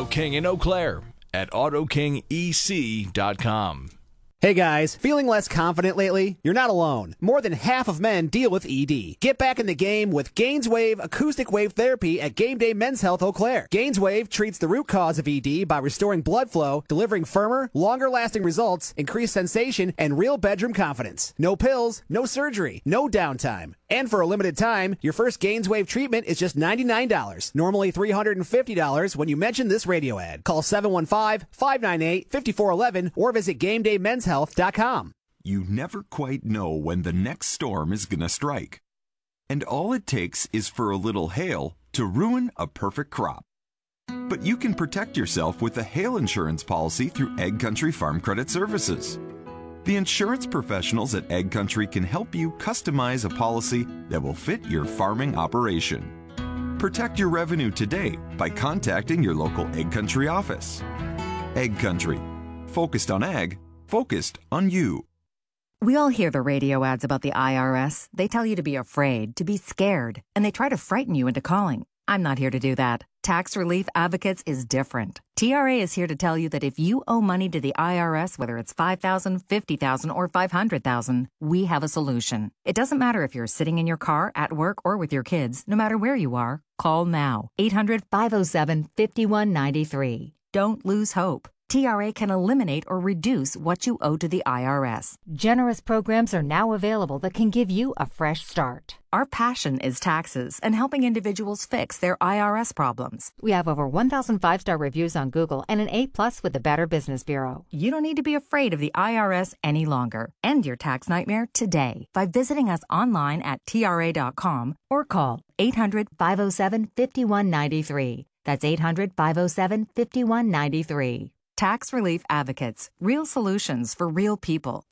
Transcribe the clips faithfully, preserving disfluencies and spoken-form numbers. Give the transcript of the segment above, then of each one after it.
Auto King in Eau Claire at auto king e c dot com. Hey guys, feeling less confident lately? You're not alone. More than half of men deal with E D. Get back in the game with Gainswave Acoustic Wave Therapy at Game Day Men's Health Eau Claire. Gainswave treats the root cause of E D by restoring blood flow, delivering firmer, longer-lasting results, increased sensation, and real bedroom confidence. No pills, no surgery, no downtime. And for a limited time, your first Gainswave treatment is just ninety-nine dollars. Normally three hundred fifty dollars when you mention this radio ad. Call seven one five, five nine eight, five four one one or visit game day men's health dot com. You never quite know when the next storm is going to strike. And all it takes is for a little hail to ruin a perfect crop. But you can protect yourself with a hail insurance policy through Egg Country Farm Credit Services. The insurance professionals at Egg Country can help you customize a policy that will fit your farming operation. Protect your revenue today by contacting your local Egg Country office. Egg Country. Focused on ag, focused on you. We all hear the radio ads about the I R S. They tell you to be afraid, to be scared, and they try to frighten you into calling. I'm not here to do that. Tax Relief Advocates is different. T R A is here to tell you that if you owe money to the I R S, whether it's five thousand dollars, fifty thousand dollars, or five hundred thousand dollars, we have a solution. It doesn't matter if you're sitting in your car, at work, or with your kids. No matter where you are, call now. eight hundred, five oh seven, five one nine three. Don't lose hope. T R A can eliminate or reduce what you owe to the I R S. Generous programs are now available that can give you a fresh start. Our passion is taxes and helping individuals fix their I R S problems. We have over one thousand five-star reviews on Google and an A plus with the Better Business Bureau. You don't need to be afraid of the I R S any longer. End your tax nightmare today by visiting us online at T R A dot com or call eight hundred, five oh seven, five one nine three. That's eight hundred, five oh seven, five one nine three. Tax Relief Advocates. Real solutions for real people.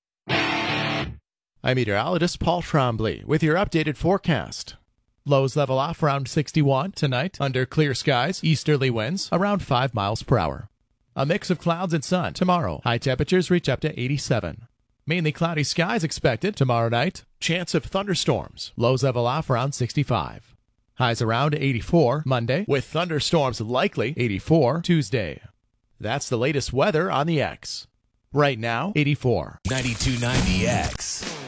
I'm meteorologist Paul Trombley with your updated forecast. Lows level off around sixty-one tonight under clear skies, easterly winds around five miles per hour. A mix of clouds and sun tomorrow. High temperatures reach up to eighty-seven. Mainly cloudy skies expected tomorrow night. Chance of thunderstorms. Lows level off around sixty-five. Highs around eighty-four Monday with thunderstorms likely eighty-four Tuesday. That's the latest weather on the X. Right now, eighty-four. ninety-two point nine The X.